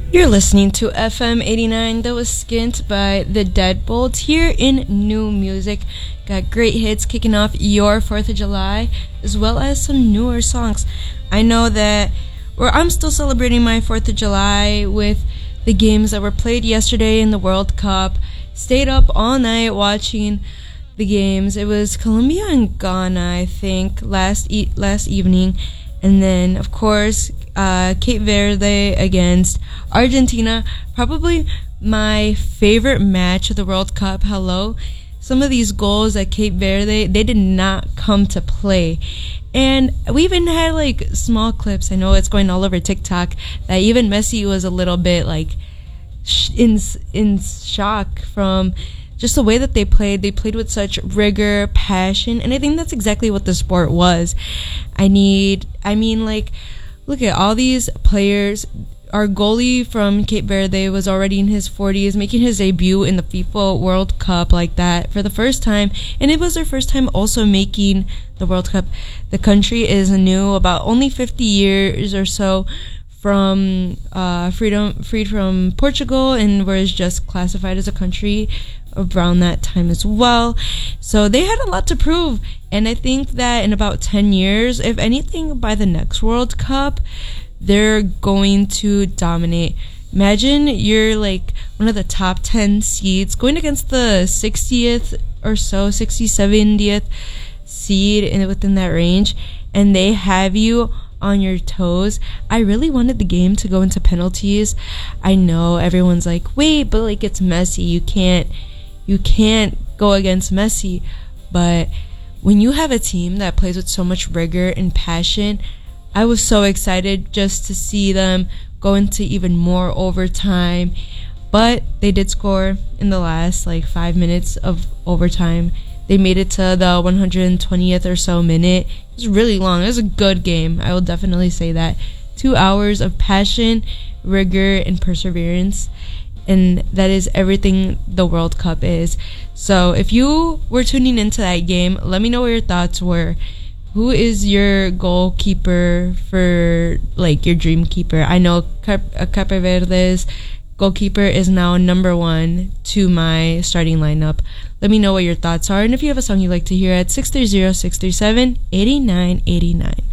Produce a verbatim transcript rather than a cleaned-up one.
You're listening to F M eighty-nine. That was Skint by the Deadbolts here in New Music. Got great hits kicking off your fourth of July, as well as some newer songs. I know that well, I'm still celebrating my fourth of July with the games that were played yesterday in the World Cup. Stayed up all night watching the games. It was Colombia and Ghana, I think, last e- last evening. And then, of course, uh, Cape Verde against Argentina. Probably my favorite match of the World Cup. Hello. Some of these goals at Cape Verde, they did not come to play. And we even had, like, small clips. I know it's going all over TikTok that even Messi was a little bit, like, sh- in, in shock from just the way that they played. They played with such rigor, passion, and I think that's exactly what the sport was. I need, I mean, like, look at all these players. Our goalie from Cape Verde was already in his forties, making his debut in the FIFA World Cup like that for the first time, and it was their first time also making the World Cup. The country is new, about only fifty years or so from uh, freedom, freed from Portugal, and was just classified as a country around that time as well. So they had a lot to prove, and I think that in about ten years, if anything, by the next World Cup, they're going to dominate. Imagine you're like one of the top ten seeds going against the sixtieth or so, sixtieth, seventieth seed in within that range, and they have you on your toes. I really wanted the game to go into penalties. I know everyone's like, wait, but like it's Messi, you can't you can't go against Messi. But when you have a team that plays with so much rigor and passion, I was so excited just to see them go into even more overtime. But they did score in the last like five minutes of overtime. They made it to the one hundred twentieth or so minute. It was really long. It was a good game. I will definitely say that. Two hours of passion, rigor, and perseverance. And that is everything the World Cup is. So if you were tuning into that game, let me know what your thoughts were. Who is your goalkeeper for, like, your dream keeper? I know Cap- Cape Verde's goalkeeper is now number one to my starting lineup. Let me know what your thoughts are. And if you have a song you'd like to hear at six three zero, six three seven, eight nine eight nine.